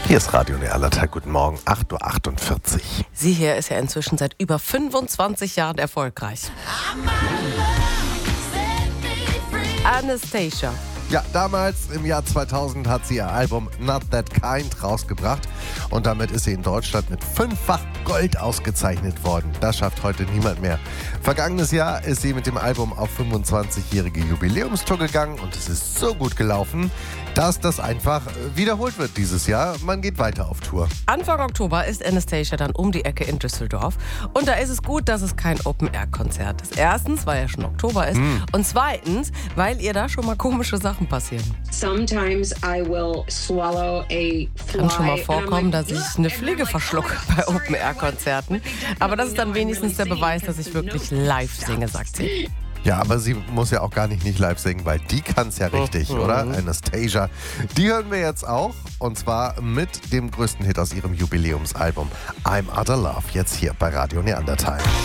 Hier ist Radio Neandertal. Guten Morgen, 8.48 Uhr. Sie hier ist ja inzwischen seit über 25 Jahren erfolgreich. Anastacia. Ja, damals im Jahr 2000 hat sie ihr Album Not That Kind rausgebracht und damit ist sie in Deutschland mit 5-fach Gold ausgezeichnet worden. Das schafft heute niemand mehr. Vergangenes Jahr ist sie mit dem Album auf 25-jährige Jubiläumstour gegangen und es ist so gut gelaufen, dass das einfach wiederholt wird dieses Jahr. Man geht weiter auf Tour. Anfang Oktober ist Anastacia dann um die Ecke in Düsseldorf. Und da ist es gut, dass es kein Open-Air-Konzert ist. Erstens, weil ja schon Oktober ist. Und zweitens, weil ihr da schon mal komische Sachen passieren. Sometimes I will swallow a fly. Kann schon mal vorkommen, dass ich eine Fliege verschlucke bei Open-Air-Konzerten. Aber das ist dann wenigstens der Beweis, dass ich wirklich live singe, sagt sie. Ja, aber sie muss ja auch gar nicht live singen, weil die kann es ja richtig, oder? Anastacia. Die hören wir jetzt auch. Und zwar mit dem größten Hit aus ihrem Jubiläumsalbum I'm Out of Love. Jetzt hier bei Radio Neandertal.